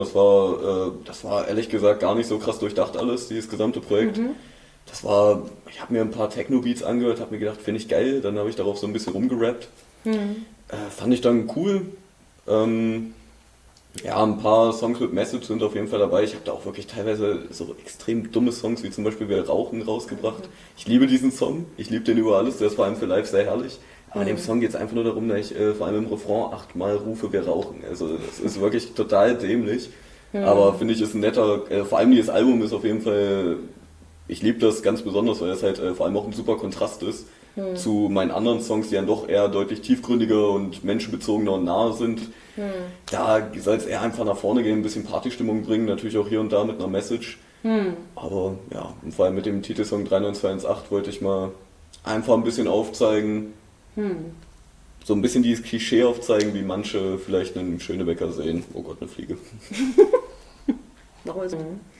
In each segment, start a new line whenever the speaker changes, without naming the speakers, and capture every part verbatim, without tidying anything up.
Das war, äh, das war ehrlich gesagt gar nicht so krass durchdacht alles, dieses gesamte Projekt.
Mhm.
Das war, ich habe mir ein paar Techno-Beats angehört, habe mir gedacht, finde ich geil, dann habe ich darauf so ein bisschen rumgerappt.
Mhm.
Äh, fand ich dann cool. Ähm, ja, ein paar Songs mit Message sind auf jeden Fall dabei. Ich habe da auch wirklich teilweise so extrem dumme Songs, wie zum Beispiel Wir rauchen, rausgebracht. Ich liebe diesen Song, ich liebe den über alles, der ist vor allem für live sehr herrlich. Aber in dem Song geht es einfach nur darum, dass ich äh, vor allem im Refrain achtmal rufe, wir rauchen. Also es ist wirklich total dämlich.
Mhm.
Aber finde ich, ist ein netter, äh, vor allem dieses Album ist auf jeden Fall, ich liebe das ganz besonders, weil es halt äh, vor allem auch ein super Kontrast ist
Mhm.
zu meinen anderen Songs, die dann doch eher deutlich tiefgründiger und menschenbezogener und nahe sind.
Mhm.
Da soll es eher einfach nach vorne gehen, ein bisschen Partystimmung bringen, natürlich auch hier und da mit einer Message.
Mhm.
Aber ja, und vor allem mit dem Titelsong drei neun zwei eins acht wollte ich mal einfach ein bisschen aufzeigen,
Mhm.
so ein bisschen dieses Klischee aufzeigen, wie manche vielleicht einen Schönebecker sehen. Oh Gott, eine Fliege.
Warum so?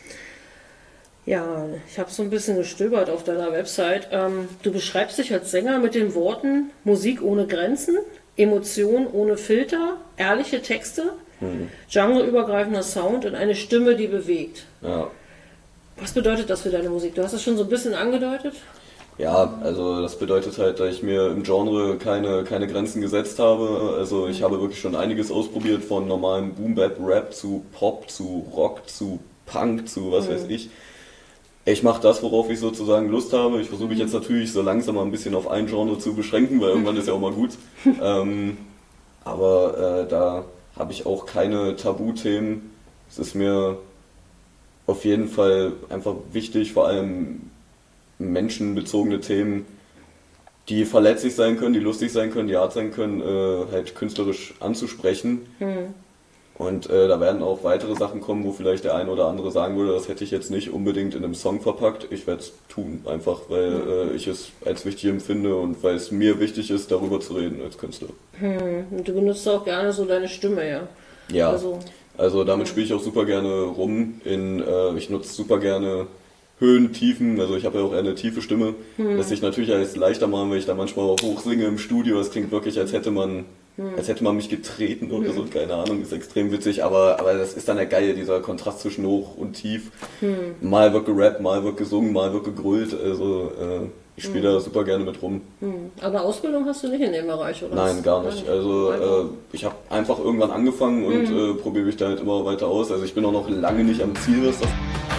Ja, ich habe so ein bisschen gestöbert auf deiner Website. Ähm, du beschreibst dich als Sänger mit den Worten Musik ohne Grenzen, Emotion ohne Filter, ehrliche Texte,
Hm.
genreübergreifender Sound und eine Stimme, die bewegt.
Ja.
Was bedeutet das für deine Musik? Du hast es schon so ein bisschen angedeutet.
Ja, also das bedeutet halt, dass ich mir im Genre keine, keine Grenzen gesetzt habe. Also ich habe wirklich schon einiges ausprobiert, von normalem Boom-Bap-Rap zu Pop, zu Rock, zu Punk, zu was weiß ich. Ich mache das, worauf ich sozusagen Lust habe. Ich versuche mich jetzt natürlich so langsam mal ein bisschen auf ein Genre zu beschränken, weil irgendwann ist ja auch mal gut. ähm, aber äh, da habe ich auch keine Tabuthemen. Es ist mir auf jeden Fall einfach wichtig, vor allem menschenbezogene Themen, die verletzlich sein können, die lustig sein können, die hart sein können, äh, halt künstlerisch anzusprechen.
Hm.
Und äh, da werden auch weitere Sachen kommen, wo vielleicht der eine oder andere sagen würde, das hätte ich jetzt nicht unbedingt in einem Song verpackt. Ich werde es tun, einfach weil äh, ich es als wichtig empfinde und weil es mir wichtig ist, darüber zu reden als Künstler.
Hm. Und du benutzt auch gerne so deine Stimme, ja.
Ja,
Also,
also damit spiele ich auch super gerne rum. In, äh, ich nutze super gerne Höhen, Tiefen, also ich habe ja auch eher eine tiefe Stimme.
Hm.
Lässt sich natürlich alles leichter machen, weil ich da manchmal auch hochsinge im Studio. Das klingt wirklich, als hätte man,
Hm.
als hätte man mich getreten oder so, keine Ahnung, ist extrem witzig, aber, aber das ist dann ja geil, dieser Kontrast zwischen hoch und tief.
Hm.
Mal wird gerappt, mal wird gesungen, mal wird gegrölt, also äh, ich spiele
Hm.
da super gerne mit rum.
Hm. Aber Ausbildung hast du nicht in dem Bereich, oder?
Nein, gar nicht. Also äh, ich habe einfach irgendwann angefangen und
Mhm.
äh, probiere mich da halt immer weiter aus. Also ich bin auch noch lange nicht am Ziel, was das